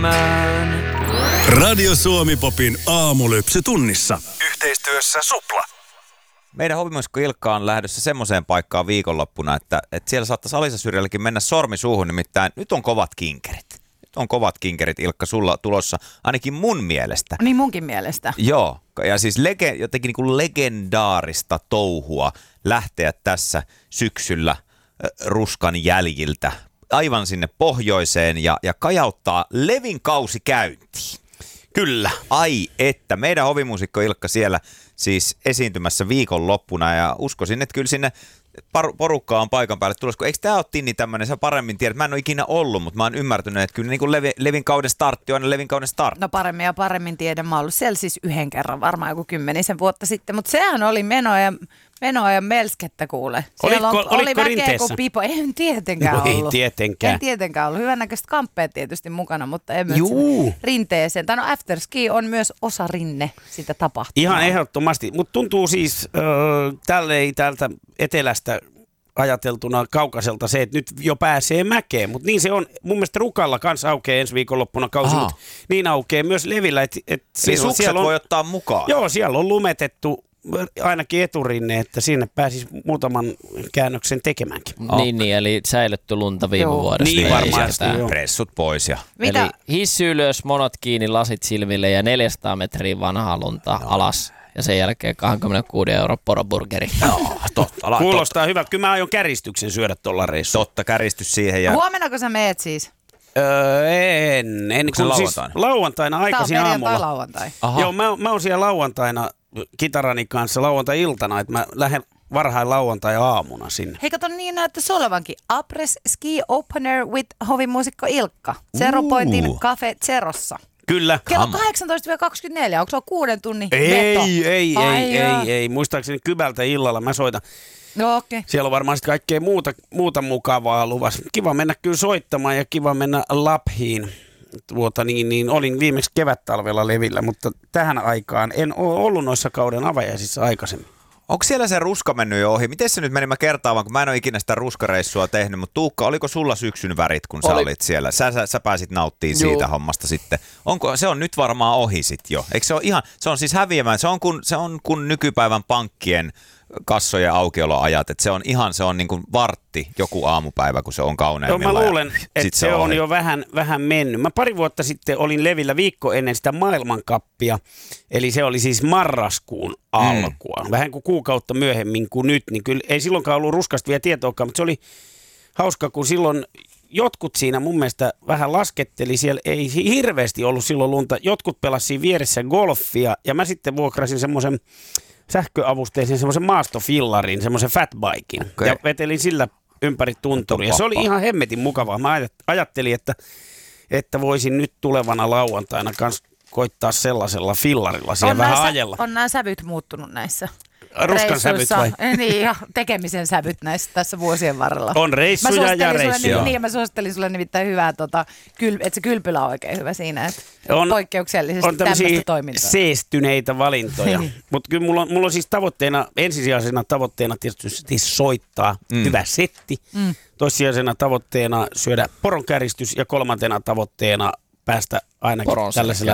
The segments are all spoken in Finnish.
Radio Suomi Popin aamulypsy tunnissa. Yhteistyössä Supla. Meidän hovimuisikko Ilkka on lähdössä semmoiseen paikkaan viikonloppuna, että siellä saattaisi Alisa Syrjälläkin mennä sormi suuhun, nimittäin nyt on kovat kinkerit. Nyt on kovat kinkerit, Ilkka, sulla tulossa, ainakin mun mielestä. Niin munkin mielestä. Joo, ja siis jotenkin niin kuin legendaarista touhua lähteä tässä syksyllä ruskan jäljiltä aivan sinne pohjoiseen ja kajauttaa Levin kausi käyntiin. Kyllä. Ai että, meidän hovimuusikko Ilkka siellä siis esiintymässä viikonloppuna ja uskoisin, että kyllä sinne porukkaa on paikan päälle tulossa. Eikö tämä ole Tinni tämmöinen, sä paremmin tiedät, mä en ole ikinä ollut, mutta mä oon ymmärtänyt, että kyllä niin kuin Levin kauden startti on aina Levin kauden startti. No paremmin ja paremmin tiedän, mä oon ollut siellä siis yhden kerran, varmaan joku 10 vuotta sitten, mutta sehän oli menoa ja melskettä kuule. Siellä oli väkeä kuin pipo, en tietenkään no, ollut. Ei tietenkään. En tietenkään ollut. Hyvännäköiset kamppeet tietysti mukana, mutta en myös rinteeseen. Tai no afterski on myös osa rinne sitä tapahtumaa. Ihan ehdottomasti, mutta tuntuu siis täältä etelästä ajateltuna kaukaiselta se, että nyt jo pääsee mäkeen, mutta niin se on. Mun mielestä Rukalla kanssa aukeaa ensi viikonloppuna kausi, mutta niin aukeaa myös Levillä. Eli sukset voi ottaa mukaan. Joo, siellä on lumetettu ainakin eturinne, että sinne pääsisi muutaman käännöksen tekemäänkin. Niin, eli säilytty lunta viime vuodesta. Niin varmasti, pressut pois. Eli hissi ylös, monot kiinni, lasit silmille ja 400 metriä vanhaa lunta alas. Ja sen jälkeen 26 € poroburgeri. No, totta. Kuulostaa hyvältä. Kyllä mä aion käristyksen syödä tuolla reissulla. Totta, käristys siihen. Ja huomenako sä meet siis? En. Kun siis lauantaina aikaisin aamulla. Lauantai. Joo, mä oon siellä lauantaina kitarani kanssa lauantai-iltana, että mä lähden varhain lauantai-aamuna sinne. Hei, kato niin näyttäisi olevankin. Apres Ski Opener with hovimuusikko Ilkka. Zero Pointin Cafe Zerossa. Kyllä. Kello 18-24, onko se 6 tunnin veto? Ei. Muistaakseni Kybältä illalla mä soitan. No, okay. Siellä on varmaan kaikkea muuta mukavaa luvassa. Kiva mennä kyllä soittamaan ja kiva mennä Laphiin. Olin viimeksi kevättalvella Levillä, mutta tähän aikaan en ole ollut noissa kauden avajaisissa aikaisemmin. Onko siellä se ruska mennyt jo ohi? Miten se nyt meni? Mä kertaan, kun mä en ole ikinä sitä ruskareissua tehnyt, mutta Tuukka, oliko sulla syksyn värit, kun sä olit siellä? Sä pääsit nauttimaan siitä hommasta sitten. Se on nyt varmaan ohi sit jo. Eikö se ole ihan, se on siis häviämään, se on kun nykypäivän pankkien kassojen aukioloajat, että se on niin kuin vartti joku aamupäivä, kun se on kauneimmilla. Mä luulen, että se on jo vähän mennyt. Mä pari vuotta sitten olin Levillä viikko ennen sitä maailmankappia, eli se oli siis marraskuun alkua. Vähän kuin kuukautta myöhemmin kuin nyt, niin kyllä ei silloinkaan ollut ruskasta vielä tietoakaan, mutta se oli hauska, kun silloin jotkut siinä mun mielestä vähän lasketteli, siellä ei hirveästi ollut silloin lunta. Jotkut pelasivat vieressä golfia ja mä sitten vuokrasin semmoisen sähköavusteisen semmoisen maastofillarin, semmoisen fatbiken. Okay. Ja vetelin sillä ympäri tunturia. Se oli ihan hemmetin mukavaa. Mä ajattelin, että voisin nyt tulevana lauantaina kanssa koittaa sellaisella fillarilla siellä vähän ajella. On nämä sävyt muuttunut näissä ruskan sävyt vai? Niin, ja tekemisen sävyt näissä tässä vuosien varrella. On reissuja ja reissuja. Niin, mä suosittelin sulle nimittäin hyvää, että se kylpylä on oikein hyvä siinä, että on poikkeuksellisesti tämmöistä toimintaa. On seestyneitä valintoja. Mutta kyllä mulla on siis ensisijaisena tavoitteena tietysti soittaa hyvä setti. Toissijaisena tavoitteena syödä poronkäristys ja kolmantena tavoitteena päästä ainakin tällaisella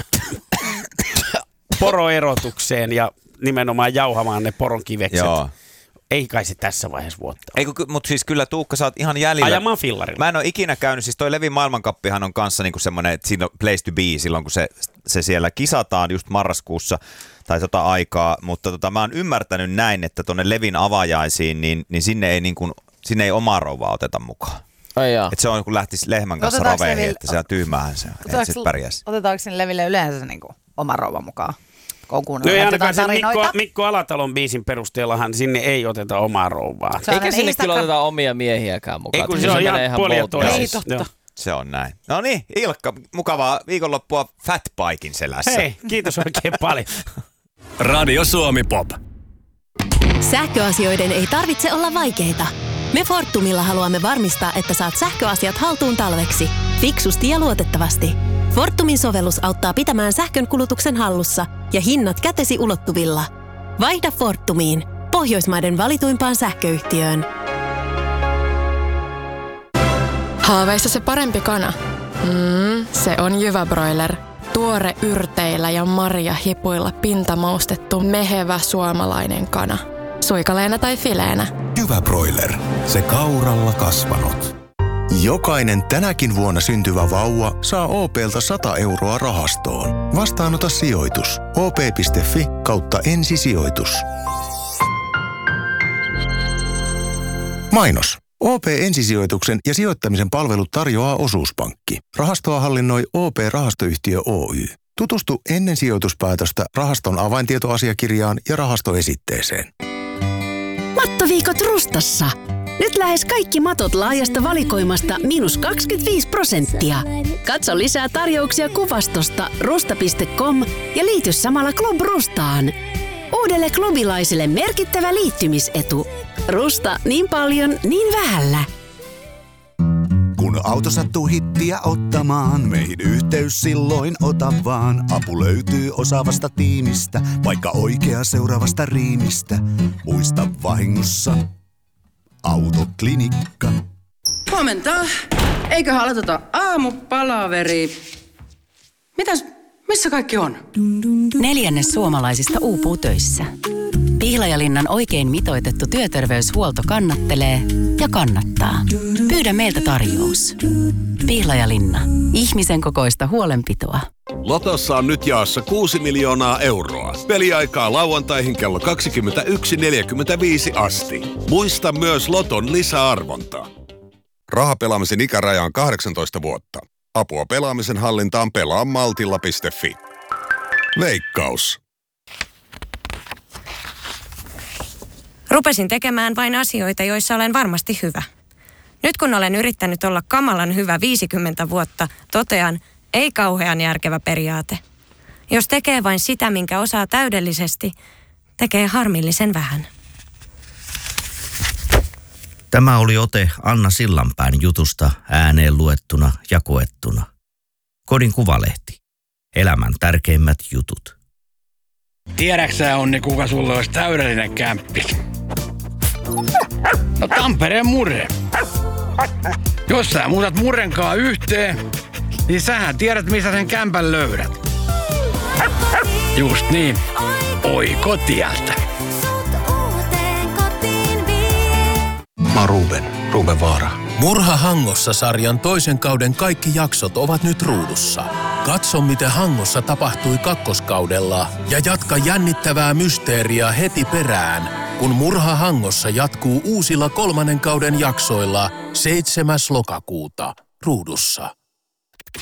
poroerotukseen ja nimenomaan jauhamaan ne poronkivekset. Joo. Ei kai se tässä vaiheessa vuotta. Mutta siis kyllä Tuukka, sä oot ihan jäljellä. Ajamaan fillarilla. Mä en ole ikinä käynyt, siis toi Levin maailmankappihan on kanssa niinku semmoinen, että siinä on place to be silloin, kun se siellä kisataan just marraskuussa tai aikaa, mutta mä oon ymmärtänyt näin, että tonne Levin avajaisiin, niin sinne ei omaa rouvaa oteta mukaan. Että se on kun lähtisi lehmän kanssa roveihin, että se on tyhmäähän se, että sit pärjäisi. Otetaanko sinne Leville yleensä niinku oma rouva mukaan? No ei ainakaan sen Mikko Alatalon biisin perusteellahan sinne ei oteta omaa rouvaa. Eikä sinne kyllä oteta omia miehiäkään mukaan. Ei kun se on ihan puoli ja toista. Se on näin. No niin, Ilkka, mukavaa viikonloppua Fatbiken selässä. Hei, kiitos oikein paljon. Radio Suomi Pop. Sähköasioiden ei tarvitse olla vaikeita. Me Fortumilla haluamme varmistaa, että saat sähköasiat haltuun talveksi. Fiksusti ja luotettavasti. Fortumin sovellus auttaa pitämään sähkön kulutuksen hallussa ja hinnat kätesi ulottuvilla. Vaihda Fortumiin, Pohjoismaiden valituimpaan sähköyhtiöön. Haaveissa se parempi kana. Se on Jyväbroiler. Tuore yrteillä ja marjahipuilla pintamaustettu mehevä suomalainen kana. Suikaleena tai fileenä. Jyväbroiler. Se kauralla kasvanut. Jokainen tänäkin vuonna syntyvä vauva saa OP:lta 100 euroa rahastoon. Vastaanota sijoitus. op.fi/ensisijoitus. Mainos. OP-ensisijoituksen ja sijoittamisen palvelut tarjoaa Osuuspankki. Rahastoa hallinnoi OP-rahastoyhtiö Oy. Tutustu ennen sijoituspäätöstä rahaston avaintietoasiakirjaan ja rahastoesitteeseen. Mattoviikot Rustassa. Nyt lähes kaikki matot laajasta valikoimasta -25%. Katso lisää tarjouksia kuvastosta rusta.com ja liity samalla Club Rustaan. Uudelle klubilaiselle merkittävä liittymisetu. Rusta niin paljon, niin vähällä. Kun auto sattuu hittiä ottamaan, meihin yhteys silloin ota vaan. Apu löytyy osaavasta tiimistä, vaikka oikea seuraavasta riimistä. Muista vahingossa Autoklinikka. Huomenta. Eiköhän aloiteta aamupalaveri. Missä kaikki on? 1/4 suomalaisista uupuu töissä. Pihlajalinnan oikein mitoitettu työterveyshuolto kannattelee ja kannattaa. Pyydä meiltä tarjous. Pihlajalinna. Ihmisen kokoista huolenpitoa. Lotossa on nyt jaossa 6 miljoonaa euroa. Peliaikaa lauantaihin kello 21.45 asti. Muista myös Loton lisäarvonta. Rahapelaamisen ikäraja on 18 vuotta. Apua pelaamisen hallintaan pelaamaltilla.fi. Veikkaus. Rupesin tekemään vain asioita, joissa olen varmasti hyvä. Nyt kun olen yrittänyt olla kamalan hyvä 50 vuotta, totean, ei kauhean järkevä periaate. Jos tekee vain sitä, minkä osaa täydellisesti, tekee harmillisen vähän. Tämä oli ote Anna Sillanpään jutusta ääneen luettuna ja koettuna. Kodin Kuvalehti. Elämän tärkeimmät jutut. Tiedäksä, Onni, kuka sulle olisi täydellinen kämppis? No Tampereen Murre. Jos sä muutat Murrenkaan yhteen, niin sähän tiedät, missä sen kämpän löydät. Just niin. Oikotieltä. Mä oon Ruben Vaara. Murha Hangossa -sarjan toisen kauden kaikki jaksot ovat nyt ruudussa. Katso, mitä Hangossa tapahtui kakkoskaudella ja jatka jännittävää mysteeriä heti perään, kun Murha Hangossa jatkuu uusilla 3. kauden jaksoilla 7. lokakuuta ruudussa.